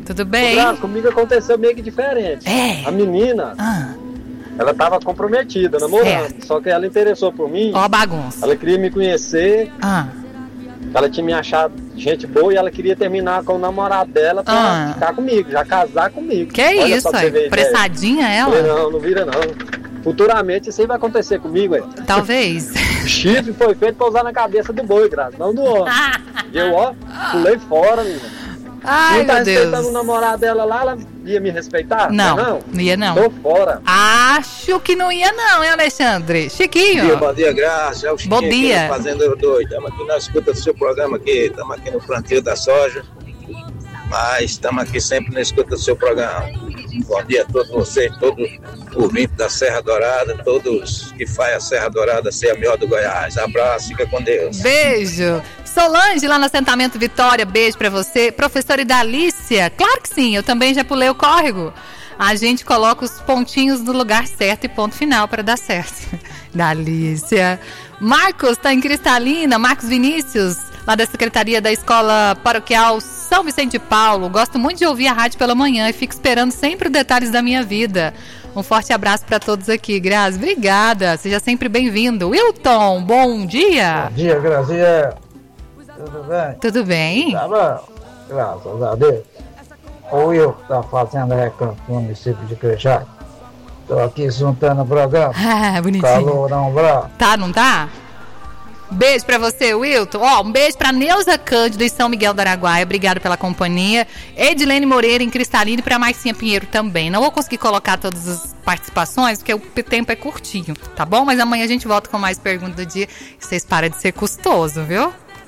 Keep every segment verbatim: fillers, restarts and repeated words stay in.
Tudo bem? Graça, comigo aconteceu meio que diferente. É. A menina, Ah, ela tava comprometida, namorando. Certo. Só que ela interessou por mim. ó a bagunça. Ela queria me conhecer. Ah, Ela tinha me achado gente boa e ela queria terminar com o namorado dela pra Ah. ficar comigo, já casar comigo. que Olha isso, só pra você ver a aí? ideia. Pressadinha Falei, ela? não, não vira não. Futuramente isso aí vai acontecer comigo, aí. Talvez. O chifre foi feito pra usar na cabeça do boi, Graça, não do homem. E eu, ó, pulei fora, menina. Ai, Não tá meu respeitando o Deus. namorado dela lá, ela ia me respeitar? Não, Não, não ia não. tô fora. Acho que não ia não, hein, Alexandre? Bom dia, Chiquinho. bom dia, Graça. É o Chiquinho Bom aqui dia. do Fazendeiro Doido. Estamos aqui na escuta do seu programa aqui. Estamos aqui no plantio da soja. Mas estamos aqui sempre na escuta do seu programa. Bom dia a todos vocês, todos os ouvintes da Serra Dourada, todos que fazem a Serra Dourada ser a melhor do Goiás. Abraço, fica com Deus. Beijo. Solange, lá no assentamento Vitória, beijo pra você. Professora Idalícia, claro que sim, eu também já pulei o córrego. A gente coloca os pontinhos no lugar certo e ponto final para dar certo. Idalícia. Marcos, tá em Cristalina. Marcos Vinícius, lá da Secretaria da Escola Paroquial São Vicente de Paulo. Gosto muito de ouvir a rádio pela manhã e fico esperando sempre os detalhes da minha vida. Um forte abraço para todos aqui, Grazi. Obrigada, seja sempre bem-vindo. Wilton, bom dia. Bom dia, Graziela. Tudo bem? Tudo bem? Tá bom, graças a Deus. O Will tá fazendo recanto no município de Creixai. Tô aqui juntando o programa. Ah, bonitinho. Calorão bravo. Tá, não tá? Beijo pra você, Wilton. Ó, um beijo pra Neuza Cândido em São Miguel do Araguaia. Obrigado pela companhia. Edilene Moreira em Cristalina e pra Marcinha Pinheiro também. Não vou conseguir colocar todas as participações, porque o tempo é curtinho, tá bom? Mas amanhã a gente volta com mais perguntas do dia. Vocês param de ser custoso, viu?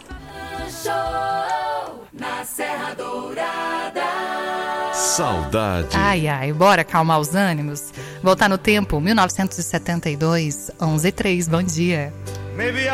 Show na Serra Dourada. Saudade. Ai, ai, bora acalmar os ânimos? Voltar no tempo, mil novecentos e setenta e dois, onze e três, bom dia. Maybe